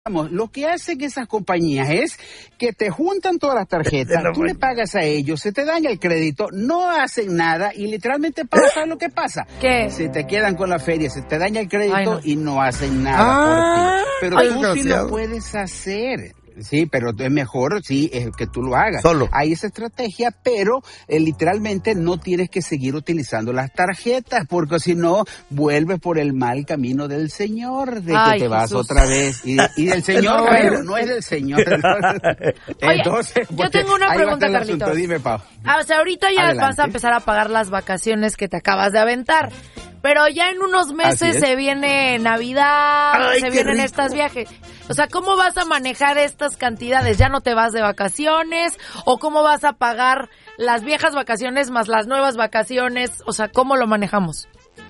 Lo que hacen esas compañías es que te juntan todas las tarjetas, tú le pagas a ellos, se te daña el crédito, no hacen nada y literalmente pasa lo que pasa. ¿Qué? Se te quedan con la feria, se te daña el crédito y no hacen nada por ti. Pero tú sí lo puedes hacer. Sí, pero es mejor, es que tú lo hagas. Solo. Hay esa estrategia, pero literalmente no tienes que seguir utilizando las tarjetas, porque si no, vuelves por el mal camino del Señor, de que te vas otra vez. Y del Señor, pero no es del Señor. Entonces, yo tengo una pregunta, Carlitos. Dime, Pau. O sea, ahorita ya vas a empezar a pagar las vacaciones que te acabas de aventar. Pero ya en unos meses se viene Navidad, se vienen estos viajes. O sea, ¿cómo vas a manejar estas cantidades? ¿Ya no te vas de vacaciones? ¿O cómo vas a pagar las viejas vacaciones más las nuevas vacaciones? O sea, ¿cómo lo manejamos?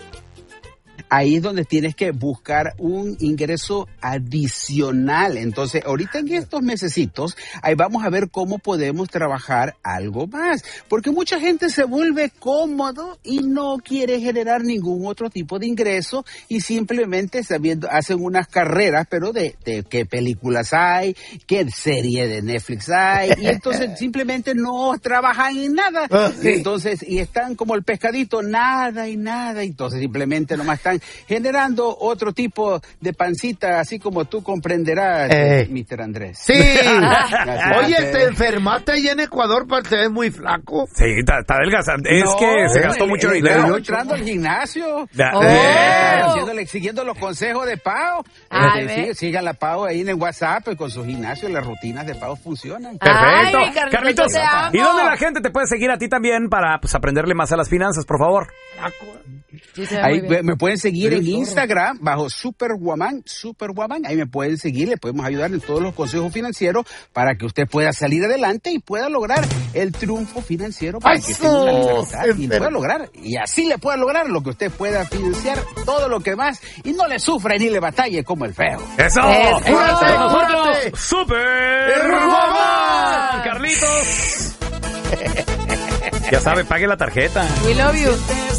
Ahí es donde tienes que buscar un ingreso adicional. Entonces, ahorita en estos mesecitos, ahí vamos a ver cómo podemos trabajar algo más. Porque mucha gente se vuelve cómodo y no quiere generar ningún otro tipo de ingreso y simplemente hacen unas carreras, pero de qué películas hay, qué serie de Netflix hay, y entonces simplemente no trabajan en nada. Entonces, y están como el pescadito, nada y nada, entonces simplemente nomás están generando otro tipo de pancita, así como tú comprenderás, Mr. Andrés. Sí. Oye, ¿te enfermaste allá en Ecuador? Te ves muy flaco. Sí, está delgazado. Es que se gastó mucho dinero. Yo entrando al gimnasio. Siguiendo los consejos de Pau. Sigan la Pau ahí en el WhatsApp con su gimnasio. Las rutinas de Pau funcionan. Perfecto. Ay, Carlitos, ¿y dónde la gente te puede seguir a ti también para aprenderle más a las finanzas, por favor? Ahí me pueden seguir en Instagram bajo Superwoman. Ahí me pueden seguir, le podemos ayudar en todos los consejos financieros para que usted pueda salir adelante y pueda lograr el triunfo financiero para que tenga una libertad y pueda lograr, y así le pueda lograr lo que usted pueda financiar, todo lo que más, y no le sufra ni le batalle como el feo. ¡Eso! ¡Con nosotros! ¡Superwoman! Carlitos. Ya sabe, pague la tarjeta. We love you.